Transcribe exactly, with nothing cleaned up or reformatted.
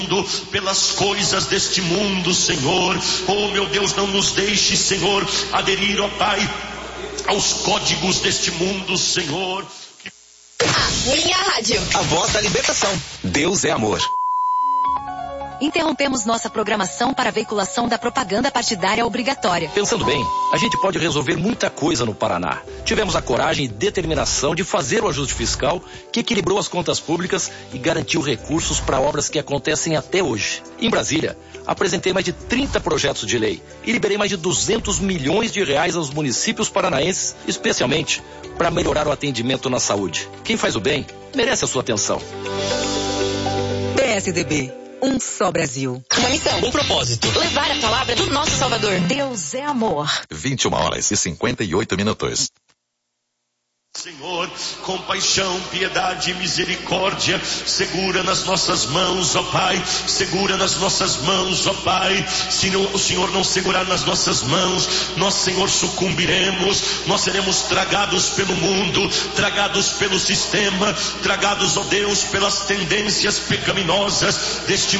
pelas coisas deste mundo, Senhor. Oh, meu Deus, não nos deixe, Senhor, aderir, ó Pai, aos códigos deste mundo, Senhor. A minha rádio. A voz da libertação. Deus é amor. Interrompemos nossa programação para a veiculação da propaganda partidária obrigatória. Pensando bem, a gente pode resolver muita coisa no Paraná. Tivemos a coragem e determinação de fazer o ajuste fiscal que equilibrou as contas públicas e garantiu recursos para obras que acontecem até hoje. Em Brasília, apresentei mais de trinta projetos de lei e liberei mais de duzentos milhões de reais aos municípios paranaenses, especialmente para melhorar o atendimento na saúde. Quem faz o bem merece a sua atenção. P S D B. Um só Brasil. Uma missão. Um propósito. Levar a palavra do nosso Salvador. Deus é amor. vinte e uma horas e cinquenta e oito minutos. Senhor, compaixão, piedade e misericórdia, segura nas nossas mãos, ó Pai, segura nas nossas mãos, ó Pai. Se não, o Senhor não segurar nas nossas mãos, nós, Senhor, sucumbiremos, nós seremos tragados pelo mundo, tragados pelo sistema, tragados, ó Deus, pelas tendências pecaminosas deste